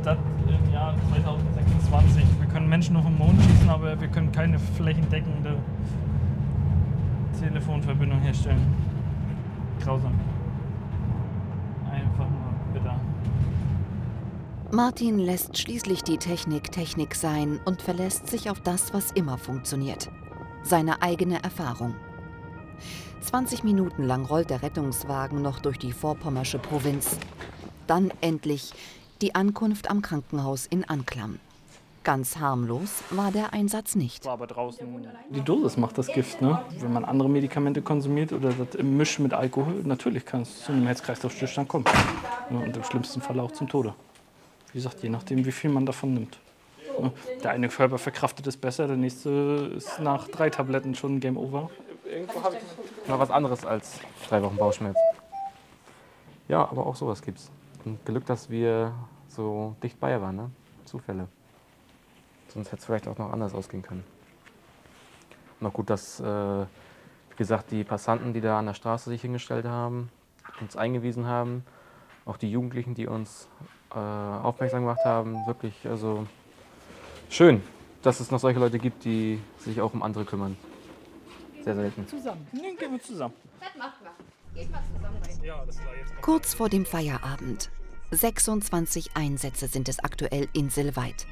das im Jahr 2026. Wir können Menschen auf den Mond schießen, aber wir können keine flächendeckende Telefonverbindung herstellen. Grausam. Einfach nur bitter. Martin lässt schließlich die Technik sein und verlässt sich auf das, was immer funktioniert. Seine eigene Erfahrung. 20 Minuten lang rollt der Rettungswagen noch durch die vorpommersche Provinz. Dann endlich die Ankunft am Krankenhaus in Anklam. Ganz harmlos war der Einsatz nicht. War aber draußen. Die Dosis macht das Gift, ne? Wenn man andere Medikamente konsumiert oder das im Misch mit Alkohol, natürlich kann es zu einem Herz-Kreislauf-Stillstand kommen. Ja, und im schlimmsten Fall auch zum Tode. Wie gesagt, je nachdem, wie viel man davon nimmt. Ja, der eine Körper verkraftet es besser, der nächste ist nach 3 Tabletten schon Game Over. Irgendwo habe ich mal was anderes als 3 Wochen Bauchschmerz. Ja, aber auch sowas gibt's. Und Glück, dass wir so dicht bei waren, ne? Zufälle. Sonst hätte es vielleicht auch noch anders ausgehen können. Noch gut, dass, wie gesagt, die Passanten, die da an der Straße sich hingestellt haben, uns eingewiesen haben, auch die Jugendlichen, die uns aufmerksam gemacht haben, wirklich, also schön, dass es noch solche Leute gibt, die sich auch um andere kümmern. Sehr selten. Zusammen. Nee, gehen wir zusammen. Das machen wir. Geht mal zusammen rein. Ja, das war jetzt. Kurz vor dem Feierabend. 26 Einsätze sind es aktuell inselweit.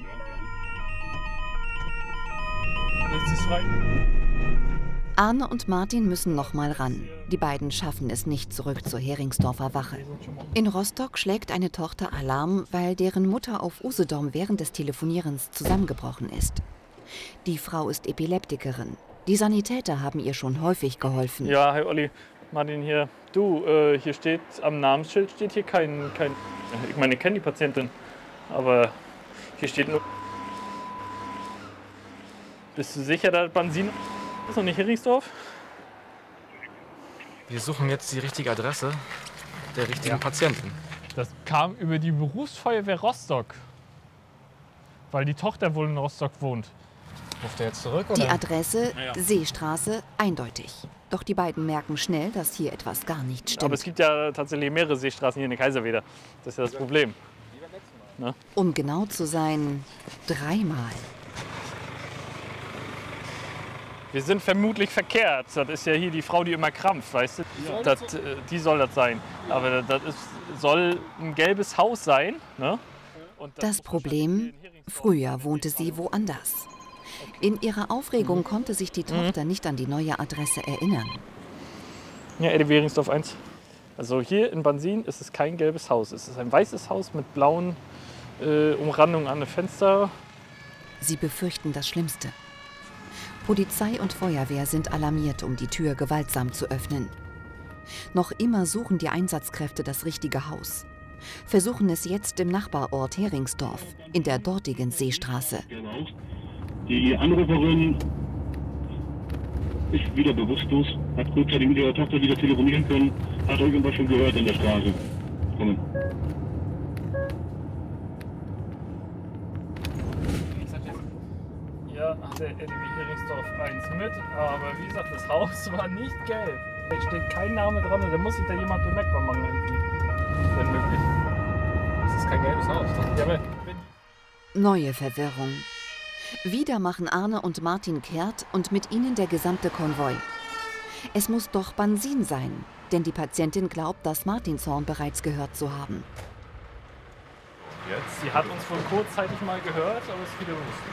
Jetzt ist frei. Arne und Martin müssen noch mal ran. Die beiden schaffen es nicht zurück zur Heringsdorfer Wache. In Rostock schlägt eine Tochter Alarm, weil deren Mutter auf Usedom während des Telefonierens zusammengebrochen ist. Die Frau ist Epileptikerin. Die Sanitäter haben ihr schon häufig geholfen. Ja, hi Olli, Martin hier. Du, hier steht am Namensschild steht hier kein. Ich meine, ich kenne die Patientin, aber hier steht nur. Bist du sicher, dass Benzin ist und nicht Heringsdorf? Wir suchen jetzt die richtige Adresse der richtigen Patienten. Das kam über die Berufsfeuerwehr Rostock, weil die Tochter wohl in Rostock wohnt. Ruft er jetzt zurück, oder? Die Adresse, Ja. Seestraße, eindeutig. Doch die beiden merken schnell, dass hier etwas gar nicht Aber es stimmt. gibt ja tatsächlich mehrere Seestraßen hier in der Kaiserwerder. Das ist ja das Problem. Um genau zu sein, 3-mal. Wir sind vermutlich verkehrt. Das ist ja hier die Frau, die immer krampft, weißt du? Die soll das sein. Aber soll ein gelbes Haus sein. Ne? Und Das muss Problem, wahrscheinlich hier in Heringsdorf früher wohnte sie woanders. In ihrer Aufregung konnte sich die Tochter nicht an die neue Adresse erinnern. Ja, EDW Heringsdorf 1. Also hier in Bansin ist es kein gelbes Haus. Es ist ein weißes Haus mit blauen Umrandungen an den Fenster. Sie befürchten das Schlimmste. Polizei und Feuerwehr sind alarmiert, um die Tür gewaltsam zu öffnen. Noch immer suchen die Einsatzkräfte das richtige Haus. Versuchen es jetzt im Nachbarort Heringsdorf, in der dortigen Seestraße. Die Anruferin ist wieder bewusstlos, hat kurzzeitig mit ihrer Tochter wieder telefonieren können, hat irgendwas schon gehört in der Straße. Kommen. Ja, der EDW Heringsdorf 1 mit, aber wie gesagt, das Haus war nicht gelb. Da steht kein Name dran, da muss sich da jemand bemerkbar machen irgendwie, wenn möglich. Das ist kein gelbes Haus. Ja, aber Neue Verwirrung. Wieder machen Arne und Martin kehrt und mit ihnen der gesamte Konvoi. Es muss doch Bansin sein, denn die Patientin glaubt, das Martinshorn bereits gehört zu haben. sie hat uns wohl kurzzeitig mal gehört, aber ist wieder lustig.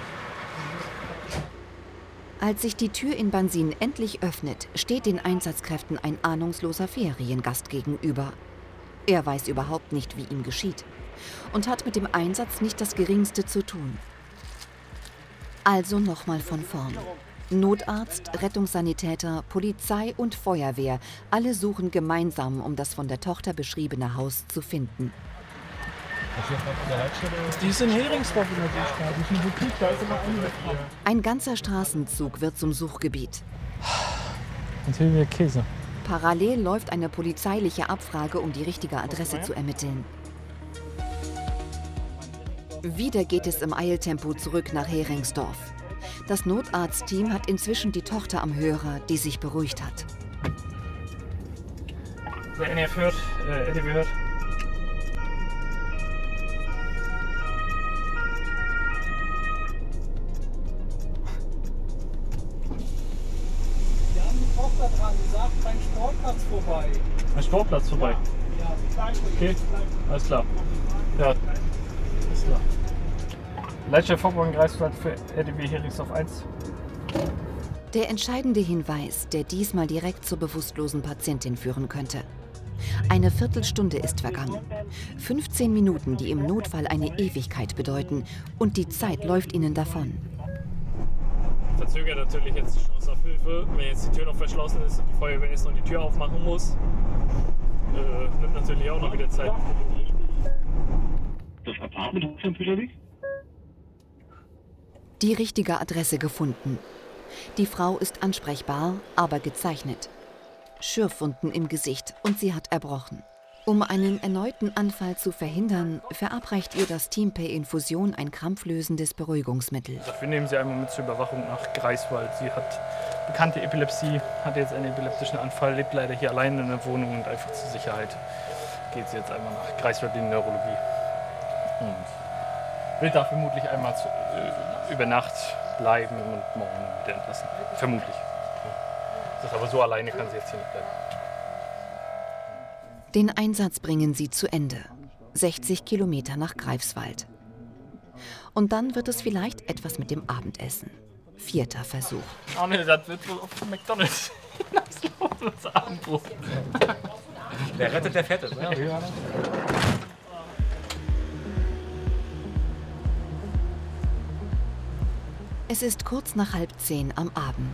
Als sich die Tür in Bansin endlich öffnet, steht den Einsatzkräften ein ahnungsloser Feriengast gegenüber. Er weiß überhaupt nicht, wie ihm geschieht und hat mit dem Einsatz nicht das Geringste zu tun. Also nochmal von vorn. Notarzt, Rettungssanitäter, Polizei und Feuerwehr, alle suchen gemeinsam, um das von der Tochter beschriebene Haus zu finden. Die ist in Heringsdorf in der Seestraße, die ist ein Boutique, da ist immer eine. Ein ganzer Straßenzug wird zum Suchgebiet. Natürlich wieder Käse. Parallel läuft eine polizeiliche Abfrage, um die richtige Adresse zu ermitteln. Wieder geht es im Eiltempo zurück nach Heringsdorf. Das Notarztteam hat inzwischen die Tochter am Hörer, die sich beruhigt hat. Der NF hört, EDW hört. ein Sportplatz vorbei. Ein Sportplatz vorbei? Ja. Okay, alles klar. Ja, alles klar. Leitstelle Greifswald für RDW Heringsdorf 1. Der entscheidende Hinweis, der diesmal direkt zur bewusstlosen Patientin führen könnte. Eine Viertelstunde ist vergangen. 15 Minuten, die im Notfall eine Ewigkeit bedeuten. Und die Zeit läuft ihnen davon. Verzögert natürlich jetzt die Chance auf Hilfe. Wenn jetzt die Tür noch verschlossen ist und die Feuerwehr ist und die Tür aufmachen muss, nimmt natürlich auch noch wieder Zeit. Das Apartment auf dem Peterweg? Die richtige Adresse gefunden. Die Frau ist ansprechbar, aber gezeichnet. Schürfwunden im Gesicht und sie hat erbrochen. Um einen erneuten Anfall zu verhindern, verabreicht ihr das Team per Infusion ein krampflösendes Beruhigungsmittel. Wir nehmen sie einmal mit zur Überwachung nach Greifswald. Sie hat bekannte Epilepsie, hat jetzt einen epileptischen Anfall, lebt leider hier allein in der Wohnung und einfach zur Sicherheit geht sie jetzt einmal nach Greifswald in die Neurologie. Und wird da vermutlich einmal über Nacht bleiben und morgen wieder entlassen. Vermutlich. Das ist aber so alleine kann sie jetzt hier nicht bleiben. Den Einsatz bringen sie zu Ende. 60 Kilometer nach Greifswald. Und dann wird es vielleicht etwas mit dem Abendessen. 4. Versuch. Oh ne, das wird wohl auf McDonald's. Das Abendbrot. Der rettet, der fettet. Ja. Es ist kurz nach 9:30 am Abend.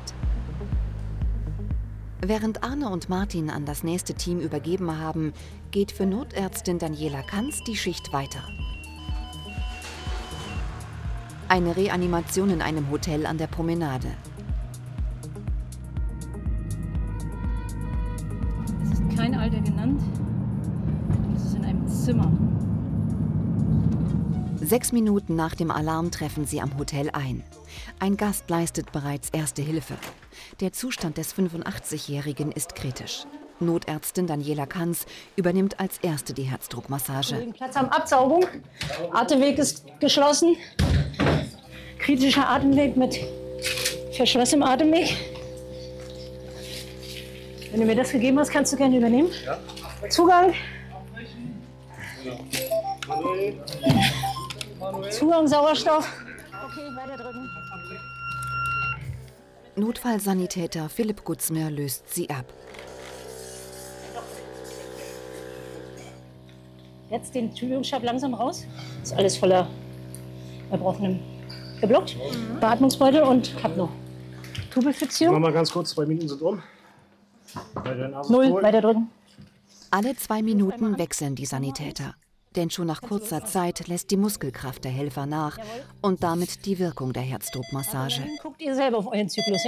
Während Arne und Martin an das nächste Team übergeben haben, geht für Notärztin Daniela Kanz die Schicht weiter. Eine Reanimation in einem Hotel an der Promenade. Es ist kein Alter genannt. Es ist in einem Zimmer. 6 Minuten nach dem Alarm treffen sie am Hotel ein. Ein Gast leistet bereits Erste Hilfe. Der Zustand des 85-Jährigen ist kritisch. Notärztin Daniela Kanz übernimmt als Erste die Herzdruckmassage. Platz am Absaugung. Atemweg ist geschlossen. Kritischer Atemweg mit verschlossenem Atemweg. Wenn du mir das gegeben hast, kannst du gerne übernehmen. Ja. Zugang. Zugang Sauerstoff. Okay, weiterdrücken. Notfallsanitäter Philipp Gutzmer löst sie ab. Jetzt den Tubingsstab langsam raus. Ist alles voller Erbrochenem geblockt. Beatmungsbeutel und Kaplo. Tubelfixierung. Mal ganz kurz, 2 Minuten sind um. 0, weiterdrücken. Alle 2 Minuten wechseln die Sanitäter. Denn schon nach kurzer Zeit lässt die Muskelkraft der Helfer nach und damit die Wirkung der Herzdruckmassage. Guckt ihr selber auf euren Zyklus, ja?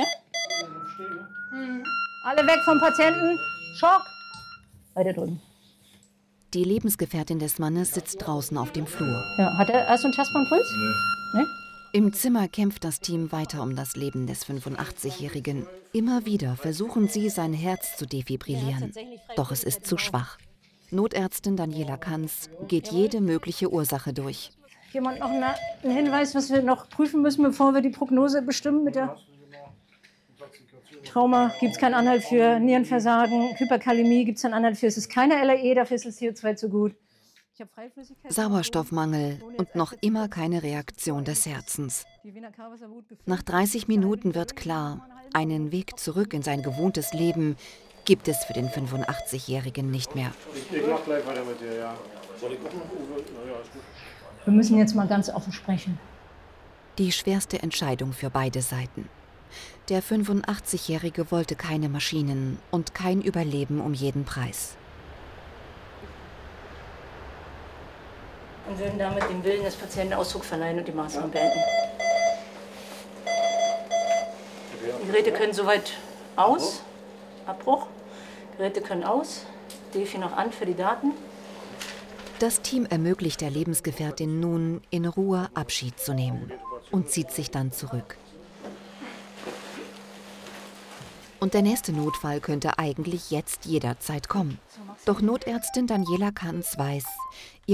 Alle weg vom Patienten. Schock. Weiterdrücken. Die Lebensgefährtin des Mannes sitzt draußen auf dem Flur. Ja, hat er erst einen tastbaren Puls? Nee. Im Zimmer kämpft das Team weiter um das Leben des 85-Jährigen. Immer wieder versuchen sie, sein Herz zu defibrillieren. Doch es ist zu schwach. Notärztin Daniela Kanz geht jede mögliche Ursache durch. Jemand noch einen Hinweis, was wir noch prüfen müssen, bevor wir die Prognose bestimmen mit der Trauma? Gibt es keinen Anhalt für Nierenversagen? Hyperkalämie gibt es einen Anhalt für, es ist keine LAE, dafür ist das CO2 zu gut. Ich habe Freiflüssigkeit. Sauerstoffmangel und noch immer keine Reaktion des Herzens. Nach 30 Minuten wird klar, einen Weg zurück in sein gewohntes Leben gibt es für den 85-Jährigen nicht mehr. Ich mach gleich weiter mit dir, ja. Wir müssen jetzt mal ganz offen sprechen. Die schwerste Entscheidung für beide Seiten. Der 85-Jährige wollte keine Maschinen und kein Überleben um jeden Preis. Und würden damit dem Willen des Patienten Ausdruck verleihen und die Maßnahmen beenden. Die Geräte können soweit aus. Abbruch. Geräte können aus. Defi noch an für die Daten. Das Team ermöglicht der Lebensgefährtin nun, in Ruhe Abschied zu nehmen und zieht sich dann zurück. Und der nächste Notfall könnte eigentlich jetzt jederzeit kommen. Doch Notärztin Daniela Kanz weiß, ihr